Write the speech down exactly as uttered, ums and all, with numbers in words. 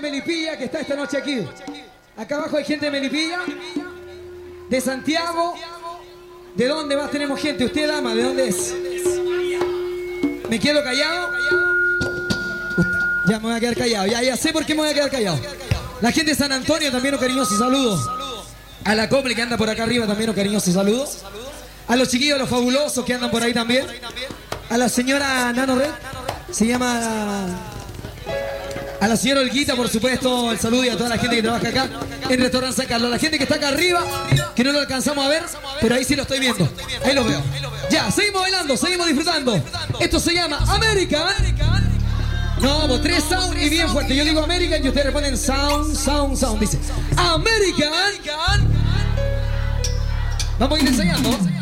Melipilla que está esta noche aquí. Acá abajo hay gente de Melipilla, de Santiago. ¿De dónde más tenemos gente? Usted, dama, ¿de dónde es? ¿Me quedo callado? Ya me voy a quedar callado. Ya, ya sé por qué me voy a quedar callado. La gente de San Antonio también un cariñoso saludo. A la Cople que anda por acá arriba también un cariñoso saludo. A los chiquillos, los fabulosos que andan por ahí también. A la señora Nano Red, se llama... A la señora Olguita, por supuesto, el saludo y a toda la gente que trabaja acá en Restaurante San Carlos. La gente que está acá arriba, que no lo alcanzamos a ver, pero ahí sí lo estoy viendo. Ahí lo veo. Ya, seguimos bailando, seguimos disfrutando. Esto se llama American. No, pues tres sound y bien fuerte. Yo digo American y ustedes responden sound, sound, sound. Dice American. Vamos a ir ensayando.